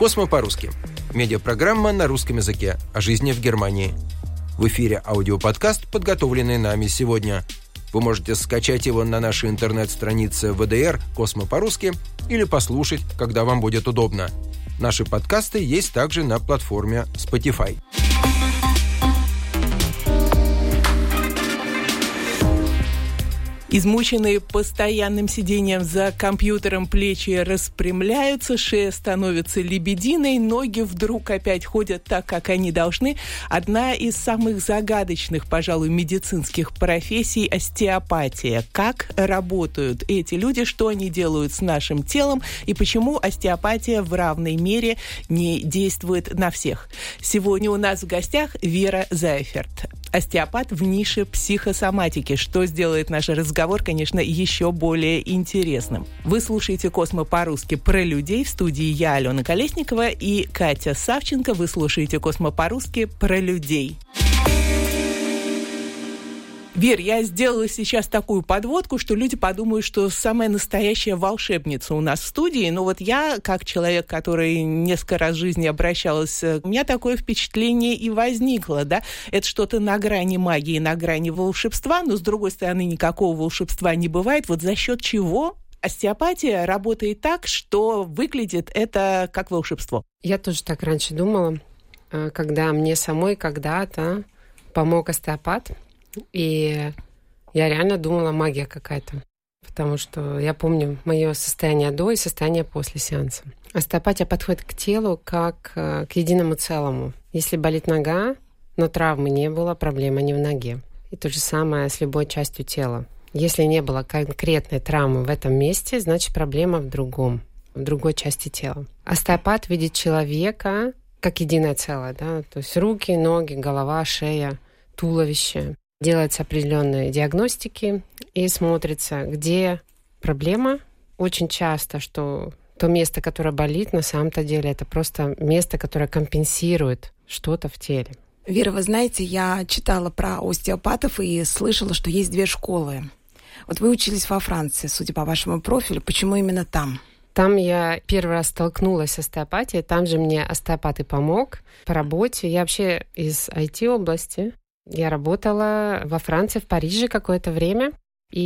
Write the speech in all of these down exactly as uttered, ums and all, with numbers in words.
«Космо по-русски». Медиапрограмма на русском языке о жизни в Германии. В эфире аудиоподкаст, подготовленный нами сегодня. Вы можете скачать его на нашей интернет-странице вэ дэ эр «Космо по-русски» или послушать, когда вам будет удобно. Наши подкасты есть также на платформе Spotify. Измученные постоянным сидением за компьютером, плечи распрямляются, шея становится лебединой, ноги вдруг опять ходят так, как они должны. Одна из самых загадочных, пожалуй, медицинских профессий – остеопатия. Как работают эти люди, что они делают с нашим телом и почему остеопатия в равной мере не действует на всех. Сегодня у нас в гостях Вера Зайферт, остеопат в нише психосоматики, что сделает наш разговор, конечно, еще более интересным. Вы слушаете «Космо по-русски» про людей. В студии я, Алена Колесникова, и Катя Савченко. Вы слушаете «Космо по-русски» про людей. Вер, я сделала сейчас такую подводку, что люди подумают, что самая настоящая волшебница у нас в студии. Но вот я, как человек, который несколько раз в жизни обращалась, у меня такое впечатление и возникло, да? Это что-то на грани магии, на грани волшебства, но, с другой стороны, никакого волшебства не бывает. Вот за счет чего остеопатия работает так, что выглядит это как волшебство? Я тоже так раньше думала, когда мне самой когда-то помог остеопат. И я реально думала, магия какая-то. Потому что я помню мое состояние до и состояние после сеанса. Остеопатия подходит к телу как к единому целому. Если болит нога, но травмы не было, проблема не в ноге. И то же самое с любой частью тела. Если не было конкретной травмы в этом месте, значит проблема в другом, в другой части тела. Остеопат видит человека как единое целое, да? То есть руки, ноги, голова, шея, туловище. Делаются определенные диагностики и смотрится, где проблема. Очень часто, что то место, которое болит, на самом-то деле это просто место, которое компенсирует что-то в теле. Вера, вы знаете, я читала про остеопатов и слышала, что есть две школы. Вот вы учились во Франции, судя по вашему профилю. Почему именно там? Там я первый раз столкнулась с остеопатией. Там же мне остеопат и помог по работе. Я вообще из ай ти-области. Я работала во Франции, в Париже какое-то время,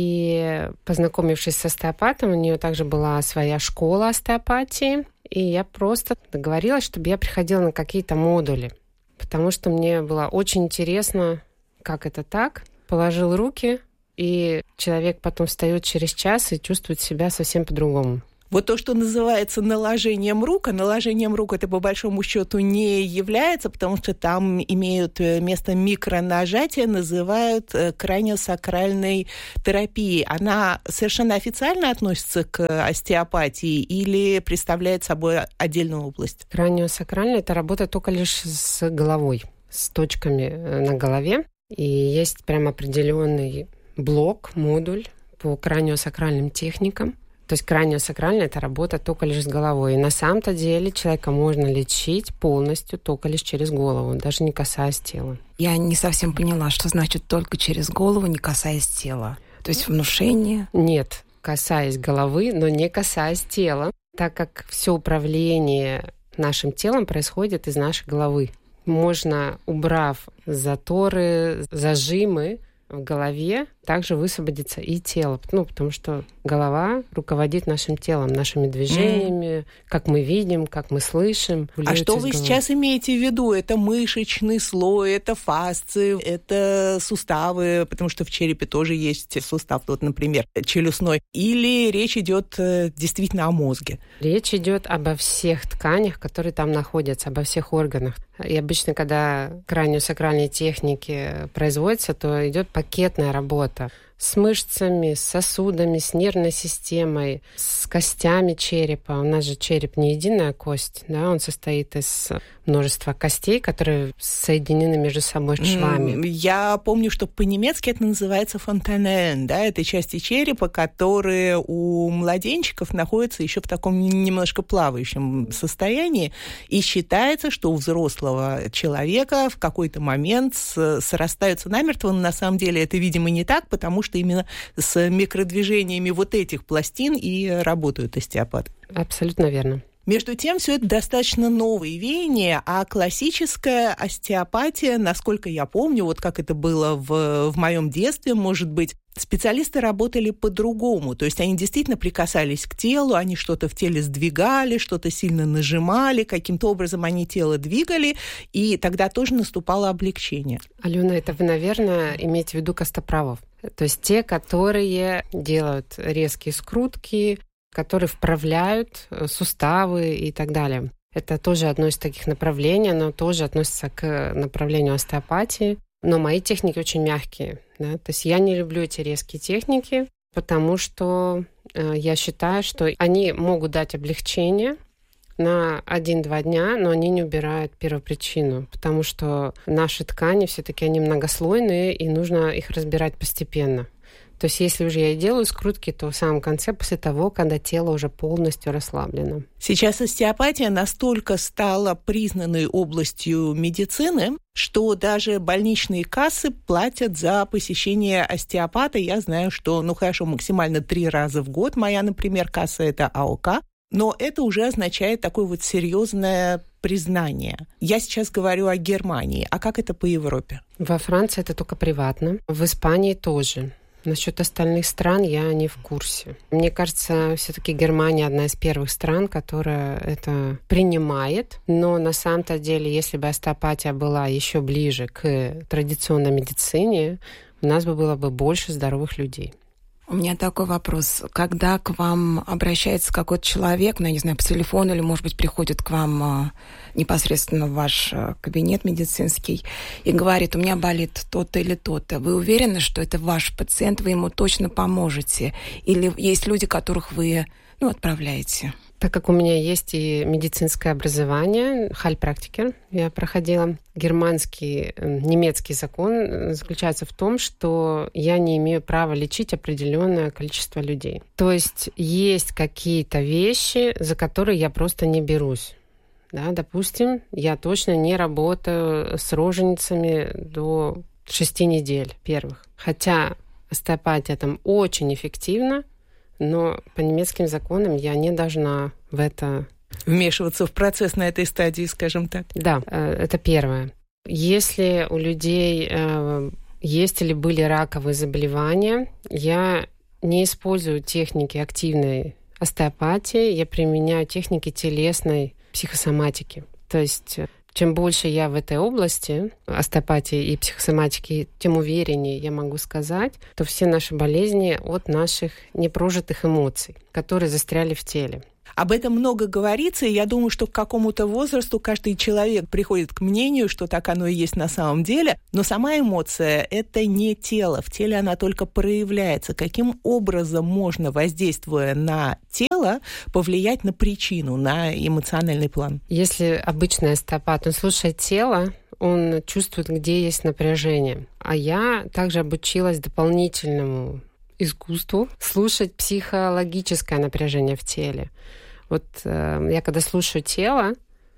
и, познакомившись с остеопатом, у нее также была своя школа остеопатии, и я просто договорилась, чтобы я приходила на какие-то модули, потому что мне было очень интересно, как это так. Положил руки, и человек потом встает через час и чувствует себя совсем по-другому. Вот то, что называется наложением рук, а наложением рук это по большому счету не является, потому что там имеют место микронажатия, называют краниосакральной терапией. Она совершенно официально относится к остеопатии или представляет собой отдельную область? Краниосакральная – это работа только лишь с головой, с точками на голове. И есть прям определенный блок, модуль по краниосакральным техникам. То есть краниосакральная – это работа только лишь с головой. И на самом-то деле человека можно лечить полностью только лишь через голову, даже не касаясь тела. Я не совсем поняла, что значит только через голову, не касаясь тела. То есть внушение? Нет, касаясь головы, но не касаясь тела, так как все управление нашим телом происходит из нашей головы. Можно, убрав заторы, зажимы в голове, также высвободится и тело. Ну, потому что голова руководит нашим телом, нашими движениями, mm. как мы видим, как мы слышим. А что вы сейчас имеете в виду? Это мышечный слой, это фасции, это суставы, потому что в черепе тоже есть сустав, вот, например, челюстной. Или речь идет действительно о мозге? Речь идет обо всех тканях, которые там находятся, обо всех органах. И обычно, когда краниосакральные техники производятся, то идет пакетная работа с мышцами, с сосудами, с нервной системой, с костями черепа. У нас же череп не единая кость, да, он состоит из множества костей, которые соединены между собой швами. Я помню, что по-немецки это называется фонтанель, да, это части черепа, которые у младенчиков находятся еще в таком немножко плавающем состоянии, и считается, что у взрослого человека в какой-то момент срастаются намертво, но на самом деле это, видимо, не так, потому что именно с микродвижениями вот этих пластин и работают остеопаты. Абсолютно верно. Между тем, все это достаточно новые веяния, а классическая остеопатия, насколько я помню, вот как это было в, в моем детстве, может быть, специалисты работали по-другому. То есть они действительно прикасались к телу, они что-то в теле сдвигали, что-то сильно нажимали, каким-то образом они тело двигали, и тогда тоже наступало облегчение. Алена, это вы, наверное, имеете в виду костоправов. То есть те, которые делают резкие скрутки, которые вправляют суставы и так далее. Это тоже одно из таких направлений, оно тоже относится к направлению остеопатии. Но мои техники очень мягкие. Да? То есть я не люблю эти резкие техники, потому что э, я считаю, что они могут дать облегчение на один-два дня, но они не убирают первопричину, потому что наши ткани все-таки они многослойные, и нужно их разбирать постепенно. То есть если уже я и делаю скрутки, то в самом конце, после того, когда тело уже полностью расслаблено. Сейчас остеопатия настолько стала признанной областью медицины, что даже больничные кассы платят за посещение остеопата. Я знаю, что, ну хорошо, максимально три раза в год. Моя, например, касса – это АОК. Но это уже означает такое вот серьезное признание. Я сейчас говорю о Германии. А как это по Европе? Во Франции это только приватно. В Испании тоже. Насчет остальных стран я не в курсе. Мне кажется, все-таки Германия одна из первых стран, которая это принимает. Но на самом-то деле, если бы остеопатия была еще ближе к традиционной медицине, у нас бы было бы больше здоровых людей. У меня такой вопрос. Когда к вам обращается какой-то человек, ну, я не знаю, по телефону или, может быть, приходит к вам а, непосредственно в ваш а, кабинет медицинский и говорит, у меня болит то-то или то-то, вы уверены, что это ваш пациент, вы ему точно поможете? Или есть люди, которых вы, ну, отправляете? Так как у меня есть и медицинское образование, хайлпрактикер, я проходила, германский, немецкий закон заключается в том, что я не имею права лечить определенное количество людей. То есть есть какие-то вещи, за которые я просто не берусь. Да, допустим, я точно не работаю с роженицами до шести недель первых. Хотя остеопатия там очень эффективна, но по немецким законам я не должна в это... Вмешиваться в процесс на этой стадии, скажем так. Да, это первое. Если у людей есть или были раковые заболевания, я не использую техники активной остеопатии, я применяю техники телесной психосоматики. То есть чем больше я в этой области остеопатии и психосоматики, тем увереннее я могу сказать, что все наши болезни от наших непрожитых эмоций, которые застряли в теле. Об этом много говорится, и я думаю, что к какому-то возрасту каждый человек приходит к мнению, что так оно и есть на самом деле, но сама эмоция – это не тело, в теле она только проявляется. Каким образом можно, воздействуя на тело, повлиять на причину, на эмоциональный план? Если обычный остеопат, он слушает тело, он чувствует, где есть напряжение. А я также обучилась дополнительному искусству слушать психологическое напряжение в теле. Вот э, я когда слушаю тело,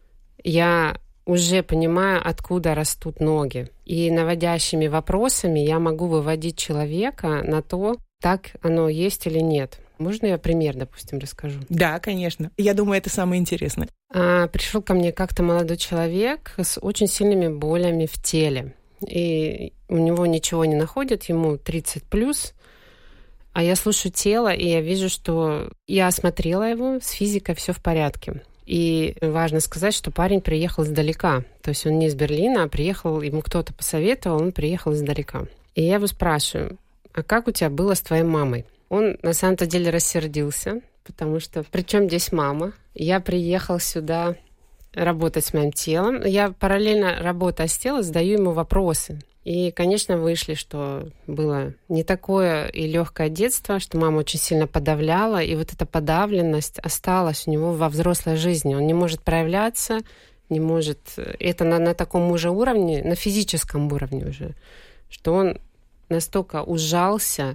я уже понимаю, откуда растут ноги. И наводящими вопросами я могу выводить человека на то, так оно есть или нет. Можно я пример, допустим, расскажу? Да, конечно. Я думаю, это самое интересное. А, пришел ко мне как-то молодой человек с очень сильными болями в теле. И у него ничего не находят, ему тридцать плюс. А я слушаю тело, и я вижу, что я осмотрела его, с физикой все в порядке. И важно сказать, что парень приехал издалека. То есть он не из Берлина, а приехал, ему кто-то посоветовал, он приехал издалека. И я его спрашиваю, а как у тебя было с твоей мамой? Он на самом-то деле рассердился, потому что при чем здесь мама? Я приехал сюда работать с моим телом. Я параллельно, работая с телом, задаю ему вопросы. И, конечно, вышли, что было не такое и легкое детство, что мама очень сильно подавляла, и вот эта подавленность осталась у него во взрослой жизни. Он не может проявляться, не может... Это на, на таком уже уровне, на физическом уровне уже, что он настолько ужался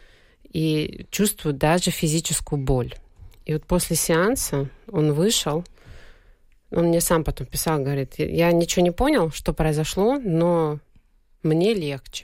и чувствует даже физическую боль. И вот после сеанса он вышел, он мне сам потом писал, говорит, я ничего не понял, что произошло, но... мне легче.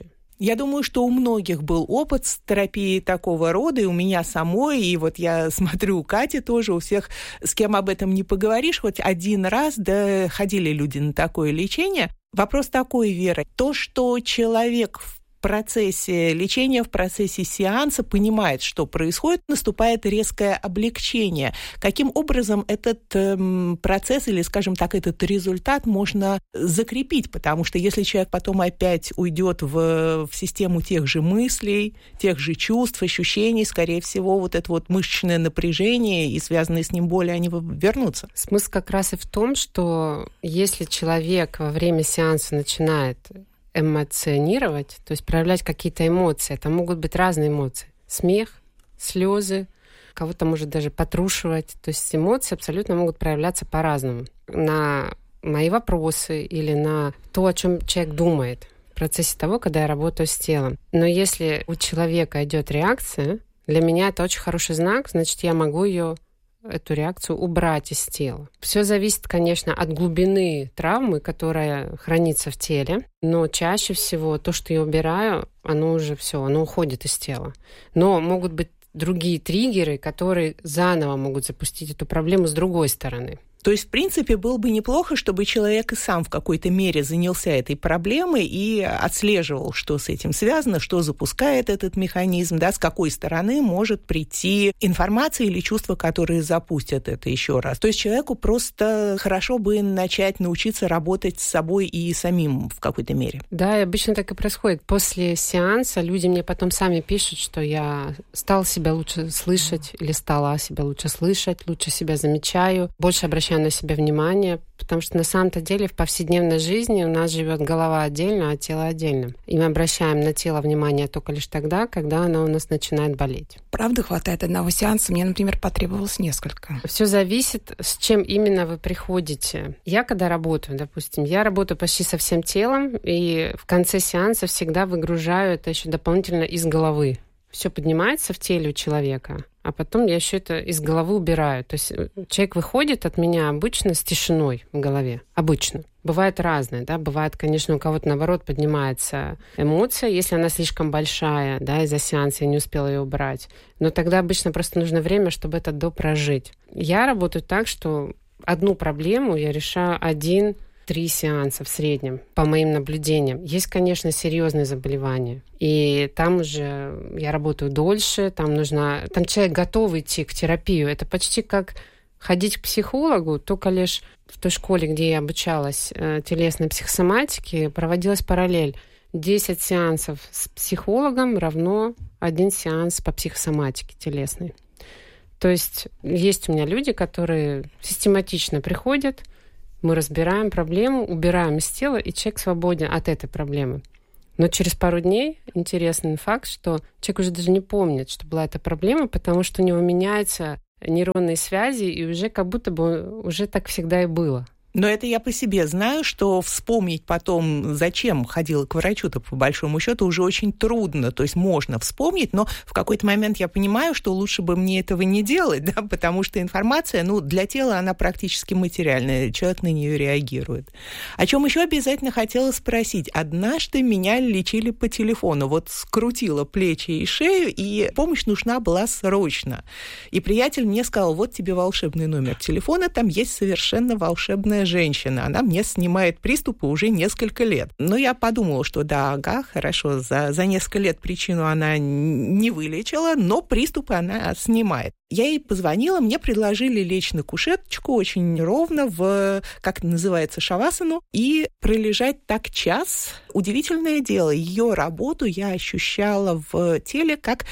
Я думаю, что у многих был опыт с терапией такого рода, и у меня самой, и вот я смотрю, у Кати тоже, у всех, с кем об этом не поговоришь, хоть один раз, да, ходили люди на такое лечение. Вопрос такой, Вера, то, что человек в процессе лечения, в процессе сеанса понимает, что происходит, наступает резкое облегчение. Каким образом этот эм, процесс или, скажем так, этот результат можно закрепить? Потому что если человек потом опять уйдет в, в систему тех же мыслей, тех же чувств, ощущений, скорее всего, вот это вот мышечное напряжение и связанные с ним боли, они вернутся. Смысл как раз и в том, что если человек во время сеанса начинает эмоционировать, то есть проявлять какие-то эмоции. Это могут быть разные эмоции. Смех, слезы, кого-то может даже потрушивать. То есть эмоции абсолютно могут проявляться по-разному. На мои вопросы или на то, о чем человек думает в процессе того, когда я работаю с телом. Но если у человека идет реакция, для меня это очень хороший знак, значит, я могу ее эту реакцию убрать из тела. Все зависит, конечно, от глубины травмы, которая хранится в теле, но чаще всего то, что я убираю, оно уже все, оно уходит из тела. Но могут быть другие триггеры, которые заново могут запустить эту проблему с другой стороны. То есть, в принципе, было бы неплохо, чтобы человек и сам в какой-то мере занялся этой проблемой и отслеживал, что с этим связано, что запускает этот механизм, да, с какой стороны может прийти информация или чувства, которые запустят это еще раз. То есть человеку просто хорошо бы начать научиться работать с собой и самим в какой-то мере. Да, и обычно так и происходит. После сеанса люди мне потом сами пишут, что я стал себя лучше слышать или стала себя лучше слышать, лучше себя замечаю, больше обращаю на себя внимание, потому что на самом-то деле в повседневной жизни у нас живет голова отдельно, а тело отдельно. И мы обращаем на тело внимание только лишь тогда, когда оно у нас начинает болеть. Правда, хватает одного сеанса? Мне, например, потребовалось несколько. Все зависит, с чем именно вы приходите. Я когда работаю, допустим, я работаю почти со всем телом, и в конце сеанса всегда выгружаю это еще дополнительно из головы. Все поднимается в теле у человека, а потом я еще это из головы убираю. То есть человек выходит от меня обычно с тишиной в голове. Обычно. Бывает разное, да. Бывает, конечно, у кого-то, наоборот, поднимается эмоция, если она слишком большая, да, из-за сеанса я не успела ее убрать. Но тогда обычно просто нужно время, чтобы это допрожить. Я работаю так, что одну проблему я решаю один Три сеанса в среднем, по моим наблюдениям. Есть, конечно, серьезные заболевания. И там уже я работаю дольше, там нужно... Там человек готов идти к терапии. Это почти как ходить к психологу, только лишь в той школе, где я обучалась телесной психосоматике, проводилась параллель. десять сеансов с психологом равно один сеанс по психосоматике телесной. То есть есть у меня люди, которые систематично приходят, мы разбираем проблему, убираем из тела, и человек свободен от этой проблемы. Но через пару дней интересный факт, что человек уже даже не помнит, что была эта проблема, потому что у него меняются нейронные связи, и уже как будто бы уже так всегда и было. Но это я по себе знаю, что вспомнить потом, зачем ходила к врачу-то, по большому счету, уже очень трудно. То есть можно вспомнить, но в какой-то момент я понимаю, что лучше бы мне этого не делать, да, потому что информация, ну, для тела она практически материальная, человек на нее реагирует. О чем еще обязательно хотела спросить. Однажды меня лечили по телефону, вот скрутила плечи и шею, и помощь нужна была срочно. И приятель мне сказал, вот тебе волшебный номер телефона, там есть совершенно волшебная женщина, она мне снимает приступы уже несколько лет. Но я подумала, что да, ага, хорошо, за, за несколько лет причину она не вылечила, но приступы она снимает. Я ей позвонила, мне предложили лечь на кушеточку очень ровно в, как это называется, шавасану, и пролежать так час. Удивительное дело, ее работу я ощущала в теле как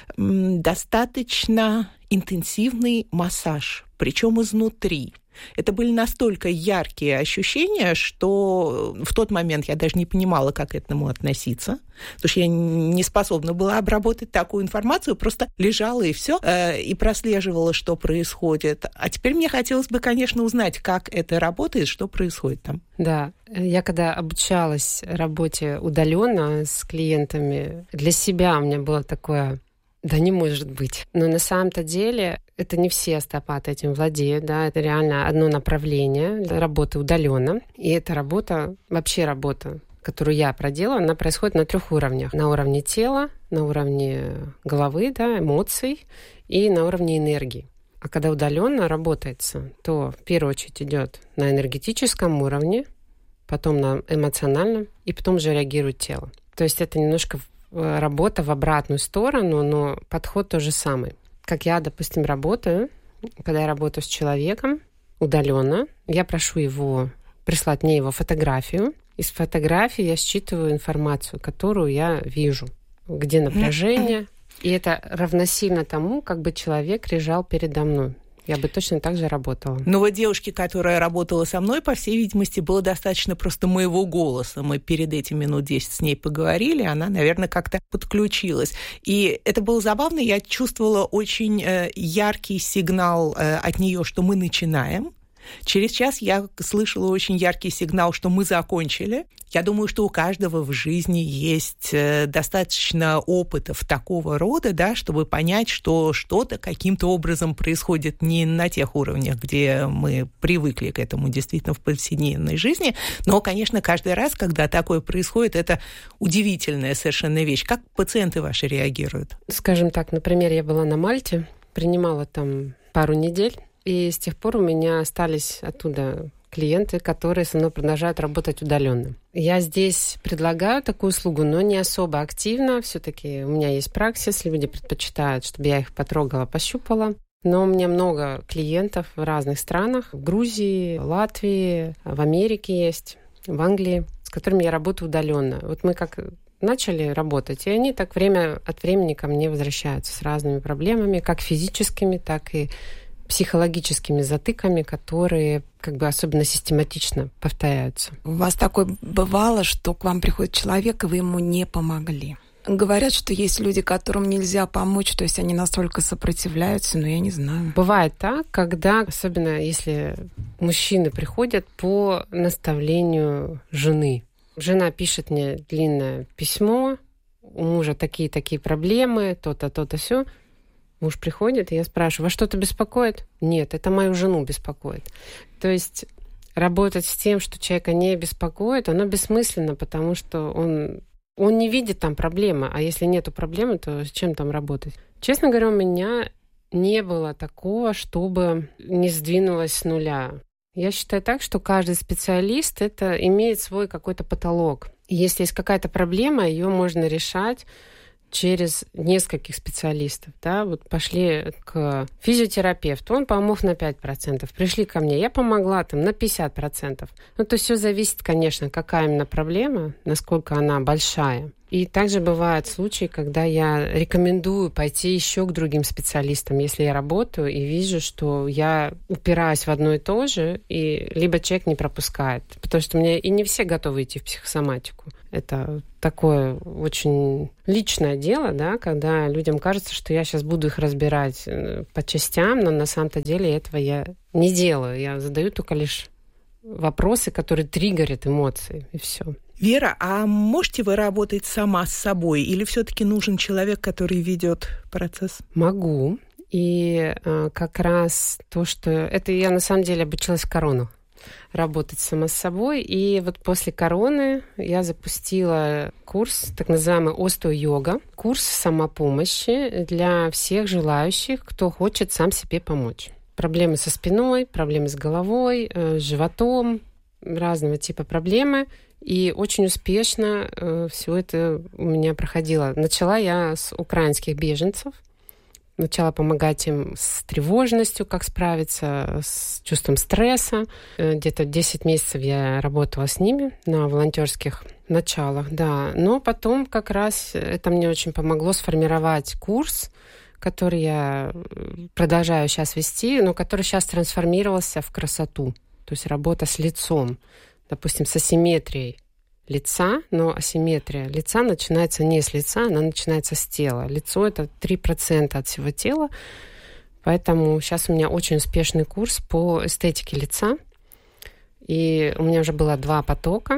м, достаточно интенсивный массаж, причем изнутри. Это были настолько яркие ощущения, что в тот момент я даже не понимала, как к этому относиться, потому что я не способна была обработать такую информацию, просто лежала и все, и прослеживала, что происходит. А теперь мне хотелось бы, конечно, узнать, как это работает, что происходит там. Да, я когда обучалась работе удаленно с клиентами, для себя у меня было такое... Да не может быть. Но на самом-то деле это не все остеопаты этим владеют, да, это реально одно направление работы удаленно. И эта работа, вообще работа которую я проделала, она происходит на трех уровнях. На уровне тела, на уровне головы, да, эмоций и на уровне энергии. А когда удаленно работается, то в первую очередь идет на энергетическом уровне, потом на эмоциональном, и потом уже реагирует тело. То есть это немножко работа в обратную сторону, но подход тот же самый. Как я, допустим, работаю, когда я работаю с человеком удаленно, я прошу его прислать мне его фотографию. Из фотографии я считываю информацию, которую я вижу, где напряжение. И это равносильно тому, как бы человек лежал передо мной. Я бы точно так же работала. Но вот девушке, которая работала со мной, по всей видимости, было достаточно просто моего голоса. Мы перед этим минут десять с ней поговорили, она, наверное, как-то подключилась. И это было забавно, я чувствовала очень яркий сигнал от нее, что мы начинаем. Через час я слышала очень яркий сигнал, что мы закончили. Я думаю, что у каждого в жизни есть достаточно опытов такого рода, да, чтобы понять, что что-то каким-то образом происходит не на тех уровнях, где мы привыкли к этому действительно в повседневной жизни. Но, конечно, каждый раз, когда такое происходит, это удивительная совершенно вещь. Как пациенты ваши реагируют? Скажем так, например, я была на Мальте, принимала там пару недель, и с тех пор у меня остались оттуда клиенты, которые со мной продолжают работать удаленно. Я здесь предлагаю такую услугу, но не особо активно. Все-таки у меня есть праксис, люди предпочитают, чтобы я их потрогала, пощупала. Но у меня много клиентов в разных странах. В Грузии, Латвии, в Америке есть, в Англии, с которыми я работаю удаленно. Вот мы как начали работать, и они так время от времени ко мне возвращаются с разными проблемами, как физическими, так и психологическими затыками, которые как бы особенно систематично повторяются. У вас такое бывало, что к вам приходит человек, и вы ему не помогли? Говорят, что есть люди, которым нельзя помочь, то есть они настолько сопротивляются, но я не знаю. Бывает так, когда, особенно если мужчины приходят по наставлению жены. Жена пишет мне длинное письмо, у мужа такие-такие проблемы, то-то, то-то, сё. Муж приходит, и я спрашиваю, вас что-то беспокоит? Нет, это мою жену беспокоит. То есть работать с тем, что человека не беспокоит, оно бессмысленно, потому что он, он не видит там проблемы. А если нету проблемы, то с чем там работать? Честно говоря, у меня не было такого, чтобы не сдвинулось с нуля. Я считаю так, что каждый специалист это имеет свой какой-то потолок. И если есть какая-то проблема, ее можно решать через нескольких специалистов. Да? Вот пошли к физиотерапевту, он помог на пять процентов. Пришли ко мне, я помогла там на пятьдесят процентов. Ну, то есть все зависит, конечно, какая именно проблема, насколько она большая. И также бывают случаи, когда я рекомендую пойти еще к другим специалистам, если я работаю и вижу, что я упираюсь в одно и то же, и либо человек не пропускает. Потому что у меня и не все готовы идти в психосоматику. Это такое очень личное дело, да, когда людям кажется, что я сейчас буду их разбирать по частям, но на самом-то деле этого я не делаю. Я задаю только лишь вопросы, которые триггерят эмоции, и все. Вера, а можете вы работать сама с собой, или все-таки нужен человек, который ведет процесс? Могу. И э, как раз то, что... Это я на самом деле обучилась в корону работать сама с собой. И вот после короны я запустила курс, так называемый остео-йога, курс самопомощи для всех желающих, кто хочет сам себе помочь. Проблемы со спиной, проблемы с головой, э, с животом, разного типа проблемы. И очень успешно э, все это у меня проходило. Начала я с украинских беженцев. Начала помогать им с тревожностью, как справиться с чувством стресса. Э, где-то десять месяцев я работала с ними на волонтерских началах, да. Но потом как раз это мне очень помогло сформировать курс, который я продолжаю сейчас вести, но который сейчас трансформировался в красоту. То есть работа с лицом. Допустим, с асимметрией лица, но асимметрия лица начинается не с лица, она начинается с тела. Лицо — это три процента от всего тела, поэтому сейчас у меня очень успешный курс по эстетике лица. И у меня уже было два потока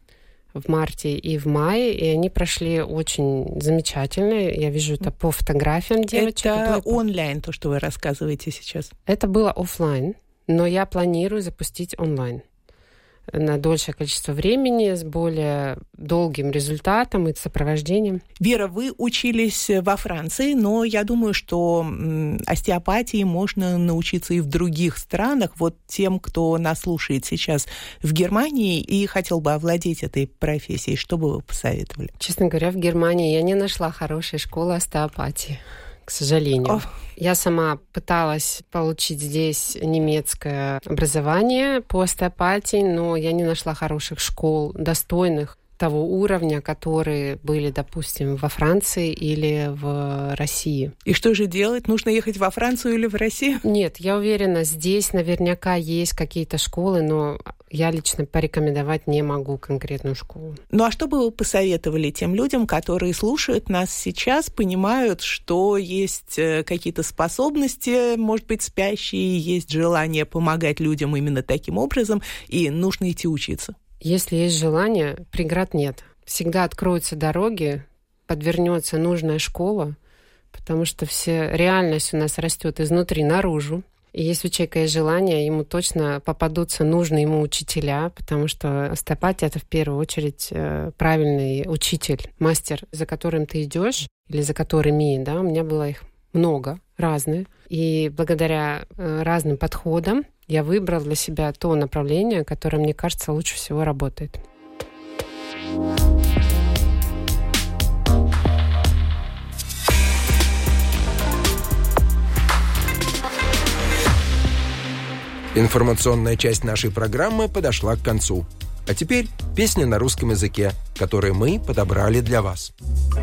в марте и в мае, и они прошли очень замечательно. Я вижу это по фотографиям девочек. Это онлайн, то, что вы рассказываете сейчас? Это было офлайн, но я планирую запустить онлайн. на дольшее количество времени, с более долгим результатом и сопровождением. Вера, вы учились во Франции, но я думаю, что остеопатии можно научиться и в других странах. Вот тем, кто нас слушает сейчас в Германии и хотел бы овладеть этой профессией, что бы вы посоветовали? Честно говоря, в Германии я не нашла хорошей школы остеопатии, к сожалению. Oh. Я сама пыталась получить здесь немецкое образование по остеопатии, но я не нашла хороших школ, достойных того уровня, которые были, допустим, во Франции или в России. И что же делать? Нужно ехать во Францию или в Россию? Нет, я уверена, здесь наверняка есть какие-то школы, но я лично порекомендовать не могу конкретную школу. Ну а что бы вы посоветовали тем людям, которые слушают нас сейчас, понимают, что есть какие-то способности, может быть, спящие, есть желание помогать людям именно таким образом, и нужно идти учиться? Если есть желание, преград нет. Всегда откроются дороги, подвернется нужная школа, потому что вся реальность у нас растет изнутри наружу. И если у человека есть желание, ему точно попадутся нужные ему учителя, потому что остеопатия — это в первую очередь правильный учитель, мастер, за которым ты идешь или за которыми, да, у меня было их много, разные. И благодаря разным подходам я выбрала для себя то направление, которое, мне кажется, лучше всего работает. Информационная часть нашей программы подошла к концу. А теперь песня на русском языке, которую мы подобрали для вас.